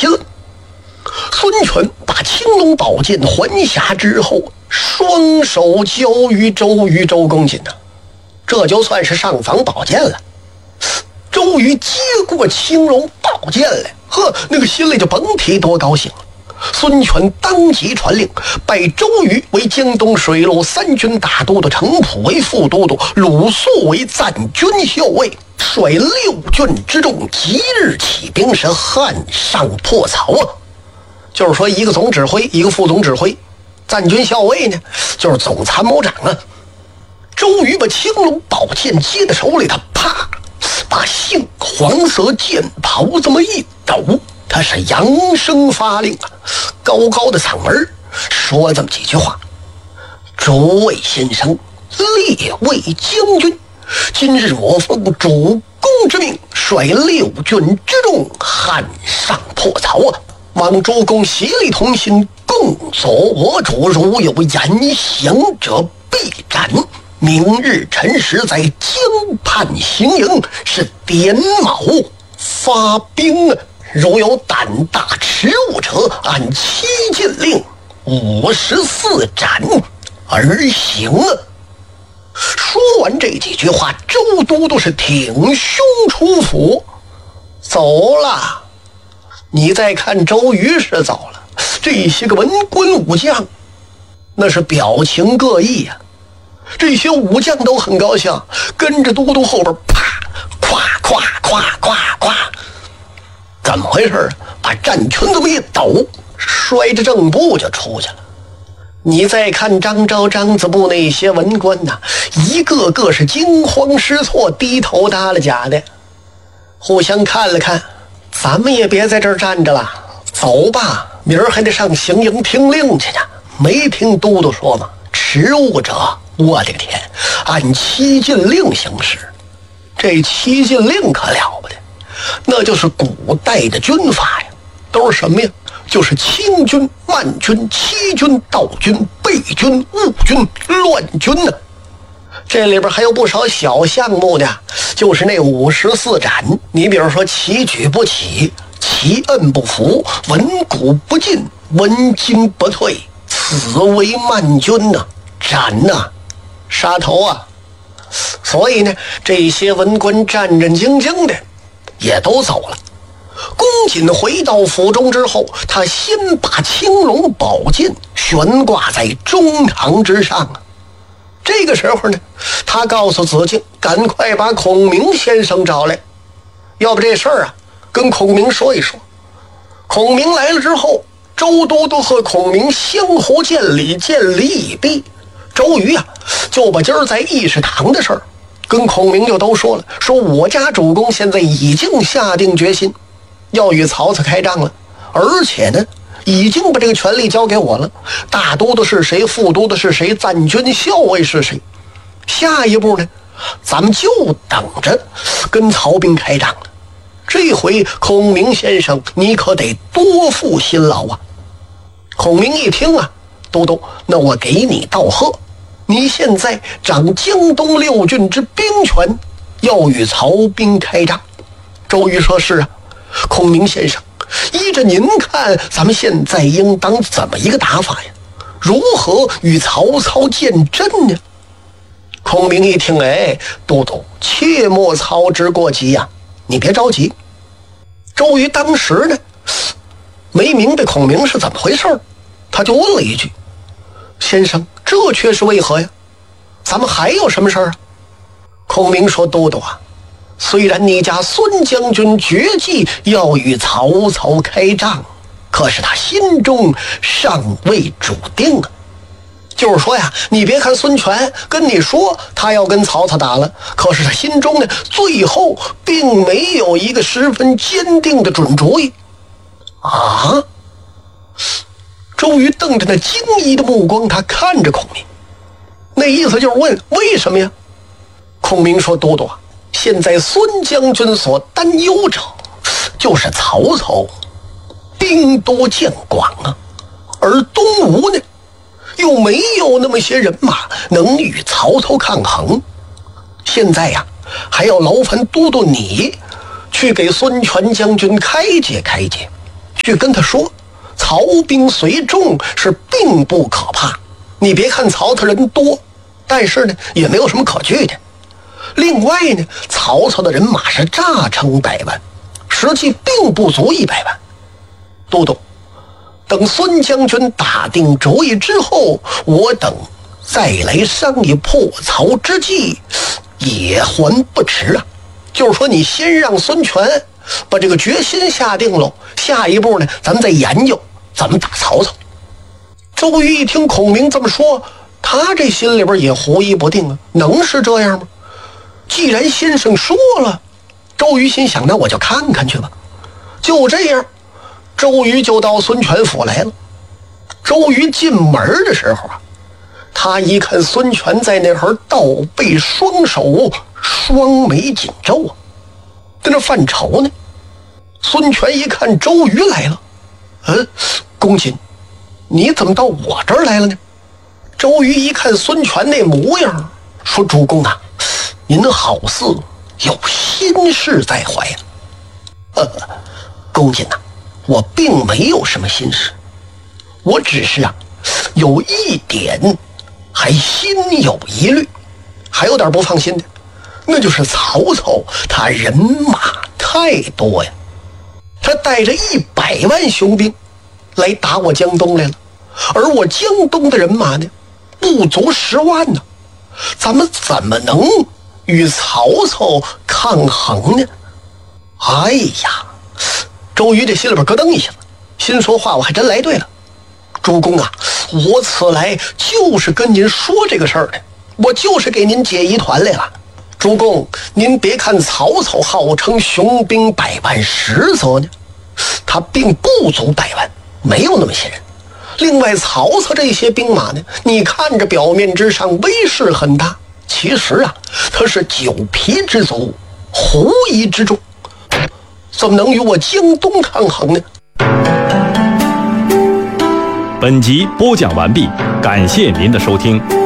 起了。孙权把青龙宝剑还下之后，双手交于周瑜。周公瑾呢，这就算是上访宝剑了。周瑜接过青龙宝剑来，那个心里就甭提多高兴了。孙权当即传令，拜周瑜为江东水陆三军大都督，程普为副都督，鲁肃为赞军校尉，率6郡之众，即日起兵，是汉上破曹啊！就是说，一个总指挥，一个副总指挥，赞军校尉呢，就是总参谋长啊。周瑜把青龙宝剑接在手里，他啪，把杏黄色剑袍这么一抖，他是扬声发令啊，高高的嗓门说这么几句话：诸位先生，列位将军，今日我奉主公之命，率6郡之众，汉上破曹啊！望诸公协力同心，共佐我主，如有言行者必斩。明日辰时在江畔行营，是点卯发兵啊！如有胆大迟误者，按7禁令54斩而行啊！说完这几句话，周都督是挺胸出府走了。你再看周瑜是走了，这些个文官武将那是表情各异呀。这些武将都很高兴，跟着都督后边啪咵咵咵咵咵，怎么回事啊？把战裙这么一抖，摔着正步就出去了。你再看张昭、张子布那些文官呐，一个个是惊慌失措，低头耷拉甲的，互相看了看，咱们也别在这儿站着了，走吧，明儿还得上行营听令去呢。没听都督说吗？迟误者，我的个天，按7禁令行事。这7禁令可了不得，那就是古代的军法呀，都是什么呀？就是清军、慢军、欺军、盗军、背军、误军、乱军呢。这里边还有不少小项目呢，就是那54斩。你比如说其举不起，其摁不服，文古不进，文经不退，此为慢军呐，斩呐，杀头啊！所以呢，这些文官战战兢兢的也都走了。公瑾回到府中之后，他先把青龙宝剑悬挂在中堂之上啊。这个时候呢，他告诉子敬，赶快把孔明先生找来，要不这事儿啊，跟孔明说一说。孔明来了之后，周都督和孔明相互见礼已毕。周瑜啊，就把今儿在议事堂的事儿跟孔明就都说了，说我家主公现在已经下定决心要与曹操开仗了，而且呢，已经把这个权力交给我了。大都督是谁，副都督是谁，赞军校尉是谁，下一步呢，咱们就等着跟曹兵开仗了。这回孔明先生，你可得多负辛劳啊！孔明一听啊，都督，那我给你道贺，你现在掌江东6郡之兵权，要与曹兵开仗。周瑜说是啊，孔明先生，依着您看，咱们现在应当怎么一个打法呀？如何与曹操见阵呢？孔明一听，哎，都督，切莫操之过急呀，你别着急。周瑜当时呢，没明白孔明是怎么回事，他就问了一句：先生，这却是为何呀？咱们还有什么事儿啊？孔明说：都督啊，虽然你家孙将军决计要与曹操开仗，可是他心中尚未主定啊。就是说呀，你别看孙权跟你说他要跟曹操打了，可是他心中呢，最后并没有一个十分坚定的准主意啊。周瑜瞪着那惊疑的目光，他看着孔明，那意思就是问为什么呀？孔明说：都督啊，现在孙将军所担忧者就是曹操兵多将广啊，而东吴呢又没有那么些人马能与曹操抗衡。现在呀，还要劳烦都督你去给孙权将军开解开解， 去跟他说，曹兵虽众是并不可怕。你别看曹操人多，但是呢也没有什么可惧的。另外呢，曹操的人马是诈称100万，实际并不足100万。都督，等孙将军打定主意之后，我等再来商议破曹之计，也还不迟啊。就是说，你先让孙权把这个决心下定了，下一步呢，咱们再研究怎么打曹操。周瑜一听孔明这么说，他这心里边也狐疑不定啊，能是这样吗？既然先生说了，周瑜心想，那我就看看去吧。就这样，周瑜就到孙权府来了。周瑜进门的时候啊，他一看孙权在那会儿倒背双手，双眉紧皱啊，在那犯愁呢。孙权一看周瑜来了，公瑾，你怎么到我这儿来了呢？周瑜一看孙权那模样，说：“主公啊，您好似有心事在怀呀。”公瑾呐，我并没有什么心事，我只是有一点还心有疑虑，还有点不放心的，那就是曹操他人马太多呀，他带着100万雄兵来打我江东来了，而我江东的人马呢不足10万呢，咱们怎么能与曹操抗衡呢？哎呀，周瑜这心里边咯噔一下，心说话我还真来对了。主公啊，我此来就是跟您说这个事儿的，我就是给您解疑团来了。主公，您别看曹操号称雄兵100万，实则呢，他并不足100万，没有那么些人。另外，曹操这些兵马呢，你看着表面之上威势很大，其实他是9皮之卒，狐疑之众，怎么能与我江东抗衡呢？ 本集播讲完毕，感谢您的收听。